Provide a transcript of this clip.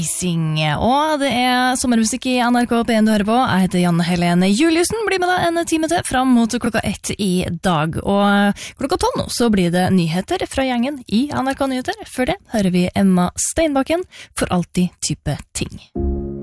Og det sommermusikk i NRK P1 du hører på. Jeg heter Janne Helene Juliussen. Blir med deg en time til fram mot klokka 1 i dag. Og klokka 12 nå så blir det nyheter fra gjengen i NRK Nyheter. Før det hører vi Emma Steinbakken for alltid type ting.